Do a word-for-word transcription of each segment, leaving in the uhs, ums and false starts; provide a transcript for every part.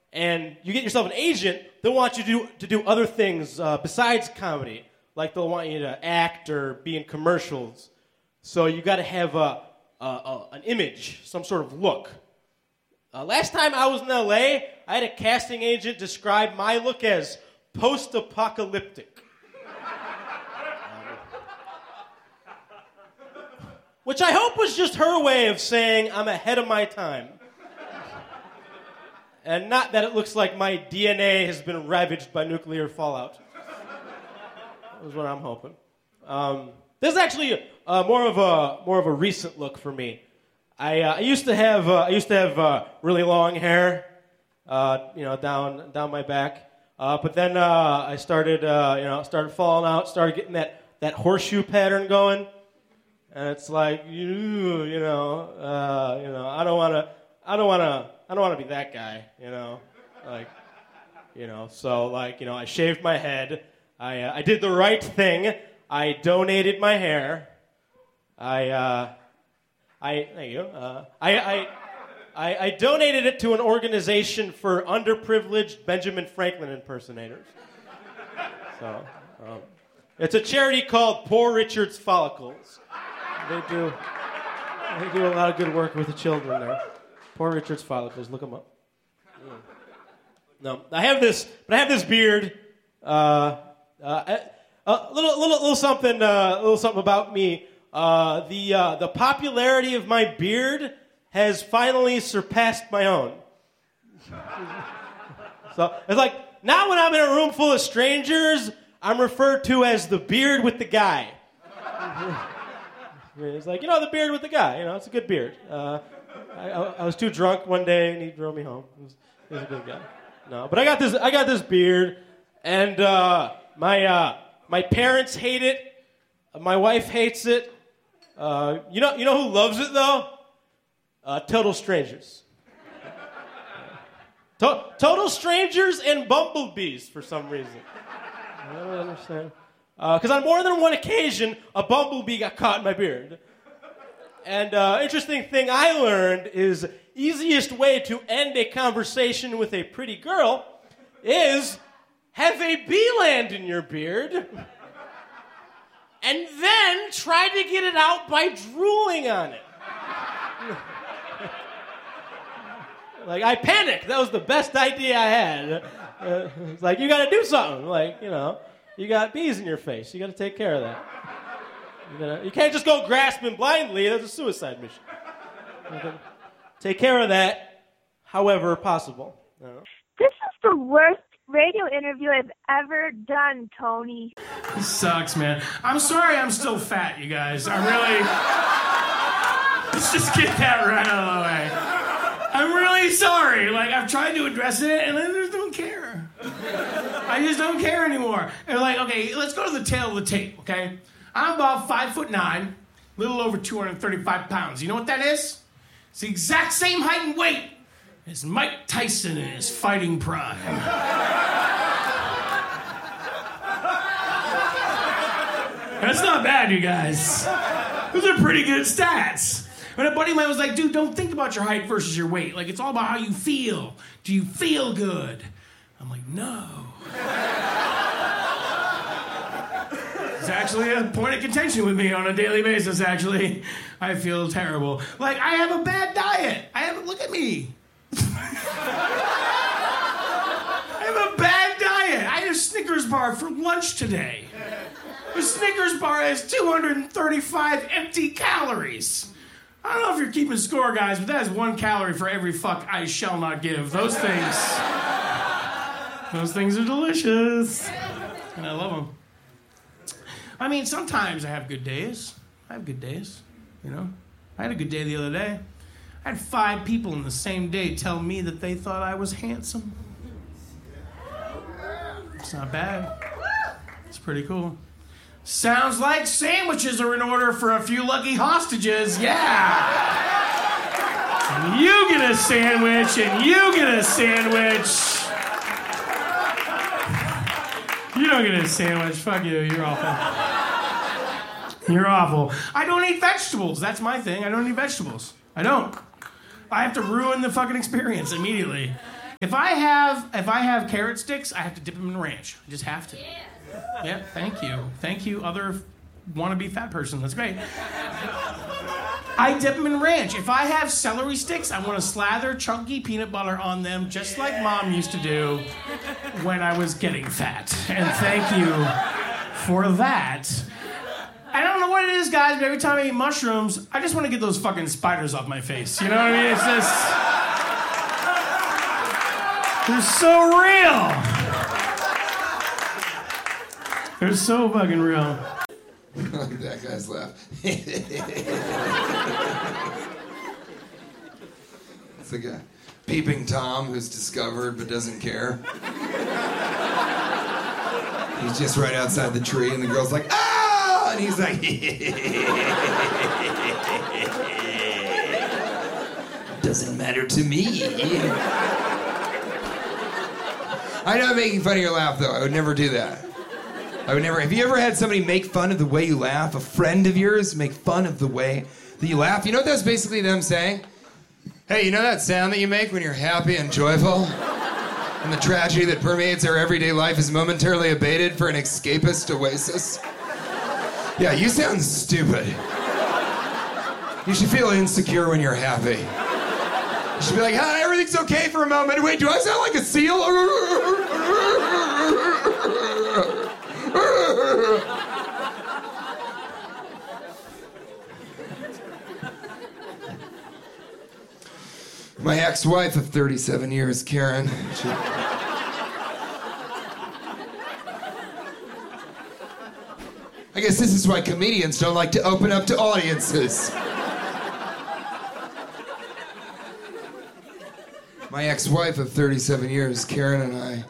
and you get yourself an agent, they'll want you to do, to do other things uh, besides comedy. Like they'll want you to act or be in commercials. So you got to have a, a, a, an image, some sort of look. Uh, last time I was in L A, I had a casting agent describe my look as post-apocalyptic. Which I hope was just her way of saying I'm ahead of my time. And not that it looks like my D N A has been ravaged by nuclear fallout. That was what I'm hoping. Um, this is actually uh, more of a more of a recent look for me. I, uh, I used to have uh, I used to have uh, really long hair, uh, you know, down down my back. Uh, but then uh, I started uh, you know started falling out, started getting that, that horseshoe pattern going, and it's like you you know uh, you know I don't want to I don't want to I don't want to be that guy, you know, like you know so like you know I shaved my head. I uh, I did the right thing. I donated my hair. I uh, I thank you. Uh, I, I I I donated it to an organization for underprivileged Benjamin Franklin impersonators. So um, it's a charity called Poor Richard's Follicles. They do they do a lot of good work with the children there. Poor Richard's Follicles. Look them up. Mm. No, I have this, but I have this beard. Uh, Uh, a little, little, little something, uh, little something about me. Uh, the uh, the popularity of my beard has finally surpassed my own. So it's like now when I'm in a room full of strangers, I'm referred to as the beard with the guy. It's like, you know, the beard with the guy. You know, it's a good beard. Uh, I, I, I was too drunk one day and he drove me home. It was, he was a good guy. No, but I got this. I got this beard, and. Uh, My uh, my parents hate it. My wife hates it. Uh, you know you know who loves it though? Uh, total strangers. To- total strangers and bumblebees for some reason. I don't understand. Because uh, on more than one occasion, a bumblebee got caught in my beard. And uh, interesting thing I learned is easiest way to end a conversation with a pretty girl is. Have a bee land in your beard, and then try to get it out by drooling on it. Like, I panicked. That was the best idea I had. Uh, it's like, you got to do something. Like, you know, you got bees in your face. You got to take care of that. You, gotta, you can't just go grasping blindly. That's a suicide mission. You gotta take care of that however possible. I don't know. This is the worst radio interview I've ever done, Tony. This sucks, man. I'm sorry I'm still fat, you guys. I really... Let's just get that right out of the way. I'm really sorry. Like, I've tried to address it, and I just don't care. I just don't care anymore. And like, okay, let's go to the tail of the tape, okay? I'm about five foot nine, a little over two hundred thirty-five pounds. You know what that is? It's the exact same height and weight as Mike Tyson in his fighting prime. That's not bad, you guys. Those are pretty good stats. But a buddy of mine was like, dude, don't think about your height versus your weight. Like, it's all about how you feel. Do you feel good? I'm like, no. It's actually a point of contention with me on a daily basis, actually. I feel terrible. Like, I have a bad diet. I have, look at me. I have a bad diet. I had a Snickers bar for lunch today. The Snickers bar has two hundred thirty-five empty calories. I don't know if you're keeping score, guys, but that is one calorie for every fuck I shall not give. Those things, those things are delicious. And I love them. I mean, sometimes I have good days. I have good days, you know. I had a good day the other day. I had five people in the same day tell me that they thought I was handsome. It's not bad. It's pretty cool. Sounds like sandwiches are in order for a few lucky hostages. Yeah. And you get a sandwich, and you get a sandwich. You don't get a sandwich. Fuck you. You're awful. You're awful. I don't eat vegetables. That's my thing. I don't eat vegetables. I don't. I have to ruin the fucking experience immediately. If I have if I have carrot sticks, I have to dip them in ranch. I just have to. Yeah. Yeah. Thank you. Thank you, other wannabe fat person. That's great. I dip them in ranch. If I have celery sticks, I want to slather chunky peanut butter on them, just like Mom used to do when I was getting fat. And thank you for that. I don't know what it is, guys, but every time I eat mushrooms, I just want to get those fucking spiders off my face. You know what I mean? It's just... They're so real. They're so fucking real. That guy's laugh. It's like a peeping Tom who's discovered but doesn't care. He's just right outside the tree, and the girl's like, ah! And he's like, doesn't matter to me. I'm not making fun of your laugh, though. I would never do that. I would never. Have you ever had somebody make fun of the way you laugh? A friend of yours make fun of the way that you laugh? You know what that's basically them saying? Hey, you know that sound that you make when you're happy and joyful? And the tragedy that permeates our everyday life is momentarily abated for an escapist oasis? Yeah, you sound stupid. You should feel insecure when you're happy. You should be like, hi, everything's okay for a moment. Wait, do I sound like a seal? My ex-wife of thirty-seven years, Karen. She... I guess this is why comedians don't like to open up to audiences. My ex-wife of thirty-seven years, Karen, and I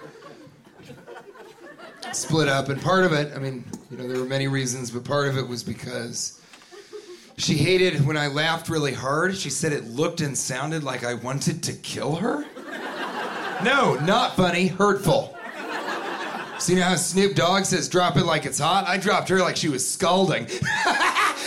split up, and part of it, I mean, you know, there were many reasons, but part of it was because she hated when I laughed really hard. She said it looked and sounded like I wanted to kill her. No, not funny, hurtful. See how Snoop Dogg says drop it like it's hot? I dropped her like she was scalding.